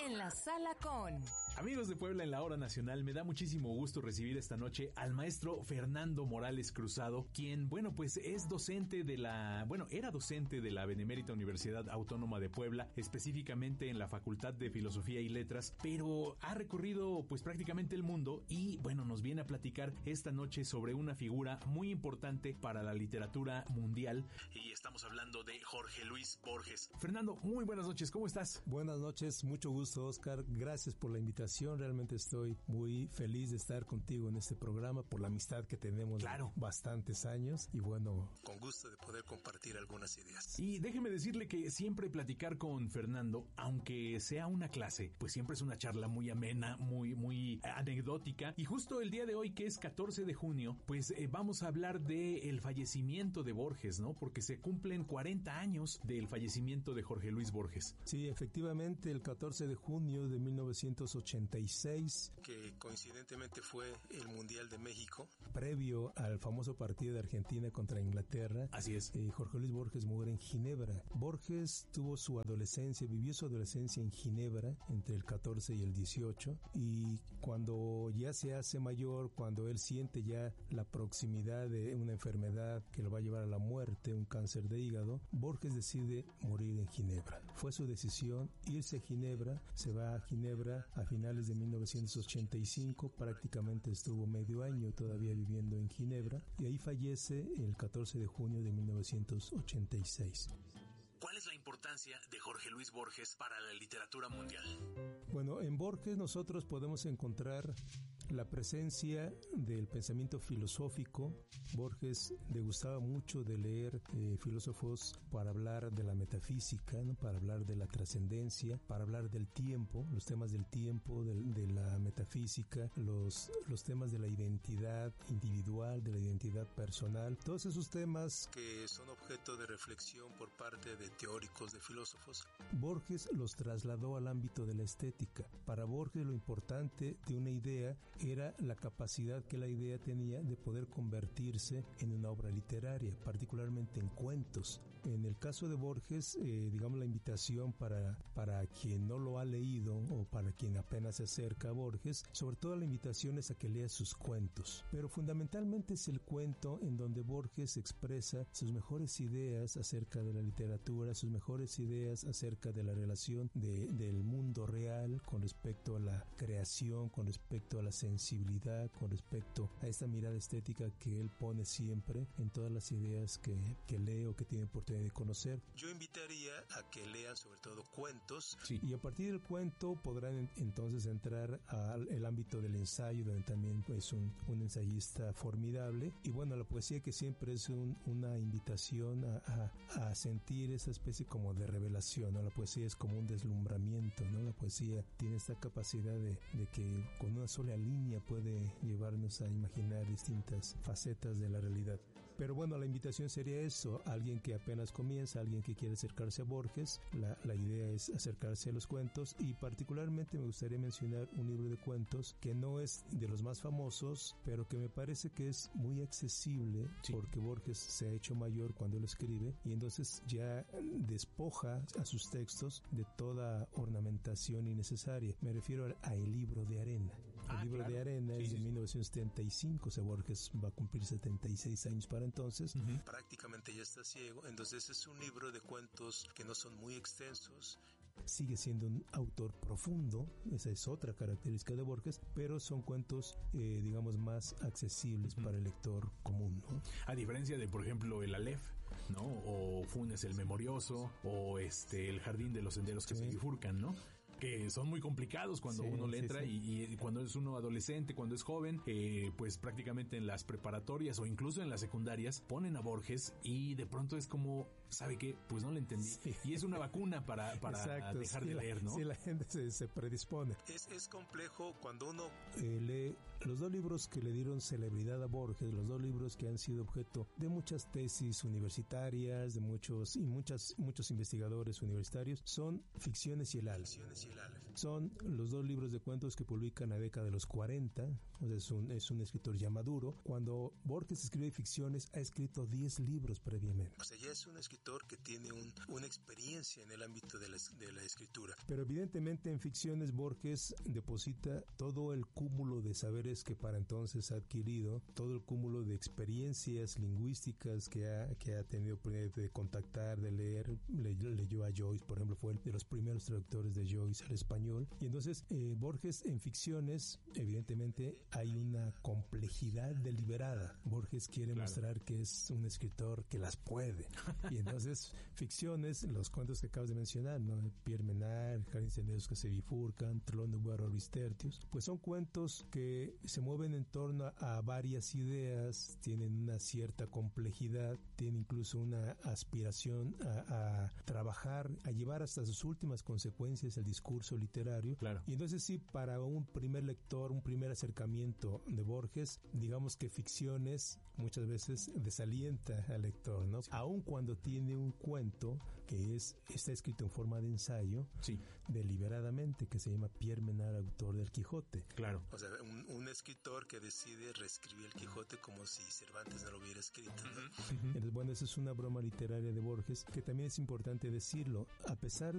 en la sala con... Amigos de Puebla en la Hora Nacional, me da muchísimo gusto recibir esta noche al maestro Fernando Morales Cruzado, quien, pues es docente era docente de la Benemérita Universidad Autónoma de Puebla, específicamente en la Facultad de Filosofía y Letras, pero ha recorrido pues prácticamente el mundo y, nos viene a platicar esta noche sobre una figura muy importante para la literatura mundial, y estamos hablando de Jorge Luis Borges. Fernando, muy buenas noches, ¿cómo estás? Buenas noches, mucho gusto, Oscar, gracias por la invitación. Realmente estoy muy feliz de estar contigo en este programa por la amistad que tenemos de bastantes años y con gusto de poder compartir algunas ideas. Y déjeme decirle que siempre platicar con Fernando, aunque sea una clase, pues siempre es una charla muy amena, muy anecdótica, y justo el día de hoy, que es 14 de junio, pues vamos a hablar del fallecimiento de Borges, ¿no? Porque se cumplen 40 años del fallecimiento de Jorge Luis Borges. Sí, efectivamente, el 14 de junio de 1986, que coincidentemente fue el Mundial de México, previo al famoso partido de Argentina contra Inglaterra. Así es. Jorge Luis Borges muere en Ginebra. Borges vivió su adolescencia en Ginebra entre el 14 y el 18, y cuando ya se hace mayor, cuando él siente ya la proximidad de una enfermedad que lo va a llevar a la muerte, un cáncer de hígado, Borges decide morir en Ginebra. Fue su decisión irse a Ginebra, se va a Ginebra a finales de 1985, prácticamente estuvo medio año todavía viviendo en Ginebra, y ahí fallece el 14 de junio de 1986. ¿Cuál es la importancia de Jorge Luis Borges para la literatura mundial? En Borges nosotros podemos encontrar la presencia del pensamiento filosófico. Borges le gustaba mucho de leer filósofos para hablar de la metafísica, ¿no? Para hablar de la trascendencia, para hablar del tiempo, los temas del tiempo, de la metafísica, los temas de la identidad individual, de la identidad personal, todos esos temas que son objeto de reflexión por parte de teóricos, de filósofos. Borges los trasladó al ámbito de la estética. Para Borges lo importante de una idea era la capacidad que la idea tenía de poder convertirse en una obra literaria, particularmente en cuentos. En el caso de Borges, la invitación para quien no lo ha leído o para quien apenas se acerca a Borges, sobre todo la invitación es a que lea sus cuentos. Pero fundamentalmente es el cuento en donde Borges expresa sus mejores ideas acerca de la literatura, sus mejores ideas acerca de la relación del mundo real con respecto a la creación, con respecto a la sensibilidad, con respecto a esta mirada estética que él pone siempre en todas las ideas que lee o que tiene oportunidad de conocer. Yo invitaría a que lean sobre todo cuentos. Sí. Y a partir del cuento podrán entonces entrar al ámbito del ensayo, donde también es un ensayista formidable. Y la poesía, que siempre es una invitación a sentir esa especie como de revelación, ¿no? La poesía es como un deslumbramiento, ¿no? La poesía tiene esta capacidad de que con una sola línea puede llevarnos a imaginar distintas facetas de la realidad. Pero la invitación sería eso: alguien que apenas comienza, alguien que quiere acercarse a Borges. La idea es acercarse a los cuentos, y particularmente me gustaría mencionar un libro de cuentos que no es de los más famosos, pero que me parece que es muy accesible, porque Borges se ha hecho mayor cuando lo escribe, y entonces ya despoja a sus textos de toda ornamentación innecesaria. Me refiero a El libro de arena. El libro de arena es de 1975, Borges va a cumplir 76 años para entonces. Prácticamente ya está ciego, entonces es un libro de cuentos que no son muy extensos. Sigue siendo un autor profundo, esa es otra característica de Borges, pero son cuentos, más accesibles para el lector común, ¿no? A diferencia de, por ejemplo, el Aleph, ¿no? O Funes el Memorioso, o el Jardín de los senderos que se bifurcan, ¿no? Que son muy complicados cuando uno le entra. Y cuando es uno adolescente, cuando es joven, pues prácticamente en las preparatorias o incluso en las secundarias ponen a Borges y de pronto es como, ¿sabe qué? Pues no le entendí. Y es una vacuna para dejar de leer, ¿no? Sí, la gente se predispone. Es complejo cuando uno lee los dos libros que le dieron celebridad a Borges, los dos libros que han sido objeto de muchas tesis universitarias, de muchos investigadores universitarios, son Ficciones y el Aleph. Son los dos libros de cuentos que publican a la década de los 40. O sea, es un escritor ya maduro. Cuando Borges escribe Ficciones, ha escrito 10 libros previamente. O sea, ya es un escritor que tiene un una experiencia en el ámbito de la escritura. Pero evidentemente en ficciones Borges deposita todo el cúmulo de saberes que para entonces ha adquirido, todo el cúmulo de experiencias lingüísticas que ha tenido de contactar, de leer. Leyó a Joyce, por ejemplo, fue de los primeros traductores de Joyce al español. Y entonces Borges en ficciones, evidentemente hay una complejidad deliberada. Borges quiere mostrar que es un escritor que las puede. Y entonces ficciones, los cuentos que acabas de mencionar, ¿no? Pierre Menard, Jardín Senderos que se bifurcan, Trelón de Guaro Orbis Tertius, pues son cuentos que se mueven en torno a varias ideas, tienen una cierta complejidad, tienen incluso una aspiración a trabajar, a llevar hasta sus últimas consecuencias el discurso literario. Claro. Y entonces sí, para un primer lector, un primer acercamiento de Borges, digamos que ficciones muchas veces desalienta al lector, ¿no? Sí. Aun cuando tiene un cuento que está escrito en forma de ensayo, sí, deliberadamente, que se llama Pierre Menard, autor del Quijote. Claro. O sea, un escritor que decide reescribir el Quijote como si Cervantes no lo hubiera escrito, ¿no? Entonces, bueno, esa es una broma literaria de Borges, que también es importante decirlo. A pesar